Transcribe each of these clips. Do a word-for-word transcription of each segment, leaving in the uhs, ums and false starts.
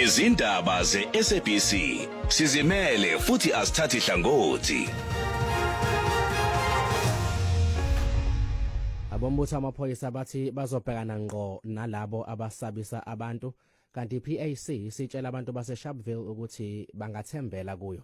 izindaba ze-S A B C sizimele futhi asithathi hlangothi. Abombutho amaphoyisa bathi bazobhekana ngqo nalabo abasabisa abantu kanti i-P A C sitshela abantu base-Sharpeville ukuthi bangathembela kuyo.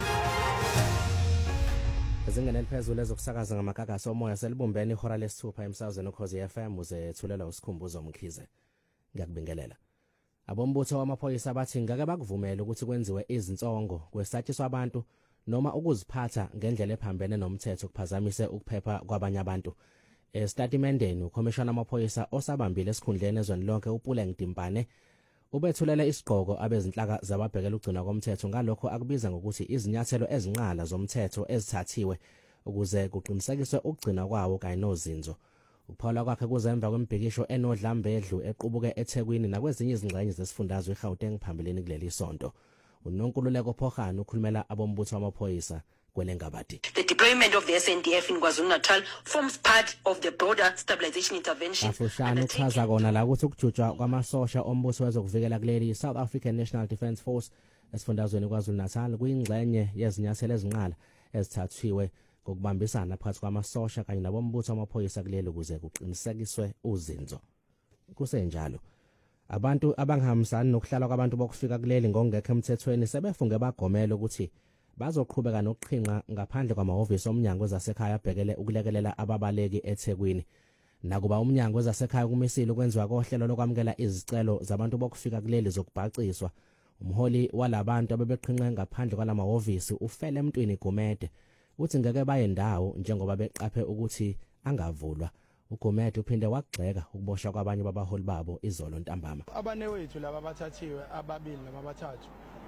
Ezingene eliphezulu ezokusakaza ngamagagasi omoya selibumbene ihora lesithupha emsakazweni Ukhozi F M uze thulela usikhumbuzo Mkhize. Ngiyakubingelela. Abombutho wamaphoyisa bathi ngeke bakuvumela ukuthi kwenziwe izinsongo kwesatshiswa abantu noma ukuziphatha ngendlela ephambene nomthetho kuphazamise ukuphepha kwabanye abantu. Estatimendeni ukhomishana amaphoyisa osabambile esikhundleni ezweni lonke uPuleng Dimpane ubethulela isigqoko abezinhlaka zababhekela ugcina komthetho ngalokho akubiza ngokuthi izinyathelo ezinqala zomthetho ezithathiwe ukuze kuqinisekiswe ukugcina kwawo kanye nozinzo. Ukuphawula kwakhe kuzemva kwembhikisho enodlambedlu equbuke eThekwini nakwezinye izingxenye zesifundazwe eGauteng phambeleni kuleli sonto. UNonkululeko Phogana ukhulumela abombutho wamaphoyisa kwelengabadi. The deployment of the S N D F in KwaZulu-Natal forms part of the broader stabilization intervention. Afushana uchaza kona la ukuthi ukujutshwa kwamasosha ombutho wezokuvikela kuleli South African National Defence Force esifundazweni KwaZulu-Natal kuyingxenye yezinyathelo ezinqala ezithathiwe ngokubambisana phakathi kwamasosha kanye nabombutho wamaphoyisa kuleli ukuze kuqinisekiswe uzinzo. Kusenjalo abantu abangahambisani nokuhlala kwabantu bokufika kuleli ngongekho emthethweni sebefunge bagomela ukuthi bazoqhubeka nokuqhinqa ngaphandle kwamahhovisi omnyango wezasekhaya abhekele ukulekelela ababaleki eThekwini. Nakuba umnyango wezasekhaya kumisile ukwenziwa kohlelo lokwamukela izicelo zabantu bokufika kuleli zokubhaciswa, umholi walabantu abebeqhinqa ngaphandle kwalamahhovisi ufele emntwini Gumede uthi ngeke baye ndawo njengoba beqaphe ukuthi angavulwa. uGumede uphinde wagxeka ukuboshwa kwabanye babaholi babo izolo ntambama. Abanewethu laba bathathiwe ababili noma bathathu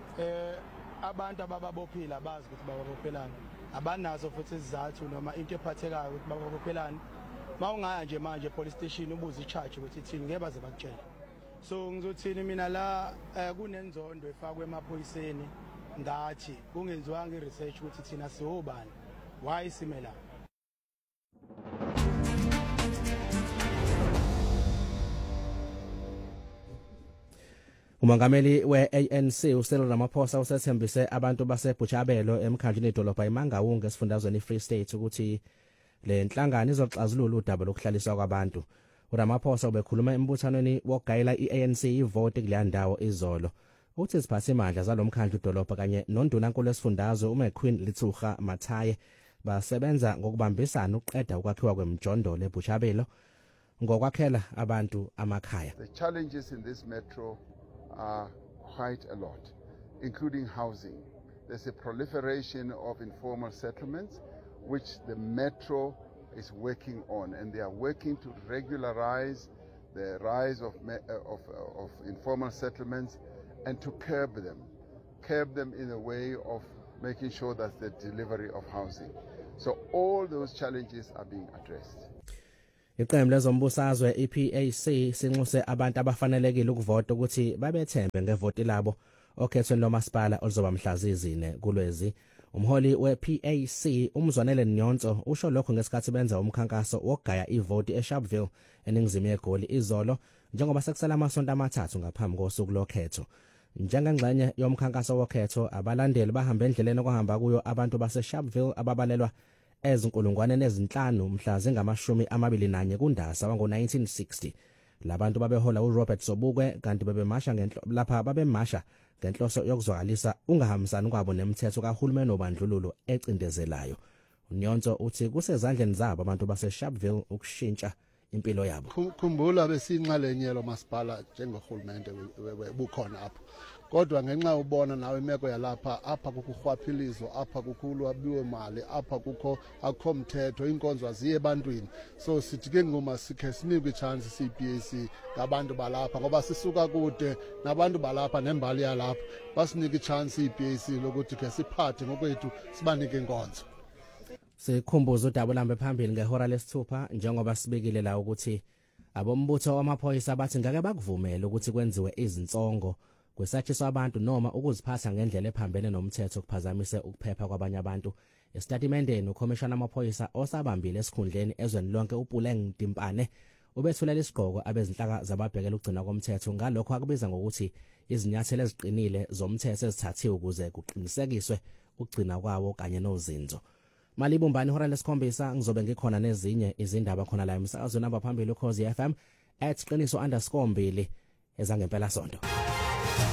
eh abantu abababophila bazi ukuthi bababophelana abanazo futhi izathu noma into ephathekayo ukuthi bababophelana. Mawungaya nje manje police station ubuza i-charge ukuthi ithini ngeke baze bakutshela. So ngizothini mina la kunenzondo efakwe emaphoyiseni ngathi kungenziwanga i-research ukuthi thina siwobani why simela. Umongameli we-A N C uCyril Ramaphosa usethembise abantu baseBuchabelo emkhandleni edolobha iMangaung esifundazweni iFree State ukuthi le nhlangano izoxazulula udaba lokuhlaliswa kwabantu. uRamaphosa ubekhuluma embuthanweni wogayela i-A N C ivote kuleyandawo izolo. Uthi iziphathimandla zalomkhandlu idolobha kanye nondunankulu wesifundazwe uMcQueen Litsuga Mathaye basebenza ngokubambisana ukuqeda ukwakhiwa kwemijondolo eBuchabelo ngokwakhela abantu amakhaya. The challenges in this metro are quite a lot, including housing. There's a proliferation of informal settlements which the metro is working on, and they are working to regularize the rise of, of, of informal settlements and to curb them, curb them in a way of making sure that the delivery of housing. So all those challenges are being addressed. Iqembu lezombusazwe i-P A C sinxuse abantu abafanelekile ukuvota ukuthi babethembe ngevoti labo okhethweni lomasipala oluzoba mhla zine kuLwezi. Umholi we-P A C uMzwanele Nyonso usho lokho ngesikhathi benza umkhankaso wokugaya ivoti eSharpeville eningizimu yeGoli izolo njengoba sekusala amasonto amathathu ngaphambi kosuku lokhetho. Njengengxenye yomkhankaso wokhetho abalandeli bahamba endleleni okuhamba kuyo abantu baseSharpeville ababalelwa ezinkulungwane ezinhlanu mhla zingamashumi amabili nanye kuNdasa wango nineteen sixty. Labantu babehola uRobert Sobukwe kanti bebemasha ngenhlo lapha babemasha ngenhloso yokuzwakalisa ungahambisani kwabo nemithetho kahulumeni obandlululo ecindezelayo. uNyonso uthi kusezandleni zabo abantu baseSharpeville ukushintsha impilo yabo. Khumbula besinxalenye lo masipala njengorhulumente webukhona apha. Kodwa ngenxa ubona nawe imeko yalapha apha kukuhwaphilizo apha kukhulu abiwe imali apha kukho akho mthetho inkonzo aziye ebantwini. So sithi ke ngoma sikhe sinikwe chance C P A C ngabantu balapha ngoba sisuka kude nabantu balapha nembali yalapha basinike chance C P A C lokuthi ke siphathe ngokwethu sibanike inkonzo. Sikhumbuza udaba lambe phambili ngehora lesithupha njengoba sibekile la ukuthi abombutho wamaphoyisa bathi ngeke bakuvumele ukuthi kwenziwe izinsongo kwesatshiswa abantu noma ukuziphatha ngendlela ephambene nomthetho kuphazamise ukuphepha kwabanye abantu. Estatimendeni ukhomishana amaphoyisa osabambile esikhundleni ezweni lonke uPuleng Dimpane ubethulela isigqoko abezinhlaka zababhekela ugcina komthetho ngalokho akubiza ngokuthi izinyathelo eziqinile zomthetho ezithathiwe ukuze kuqinisekiswe ugcina kwawo kanye nozinzo. Malibumbani ihora lesikhombisa ngizobe ngikhona nezinye izindaba khona la emsakazweni abaphambili uKhosi F M at qiniso underscore mbili ezangempela sonto.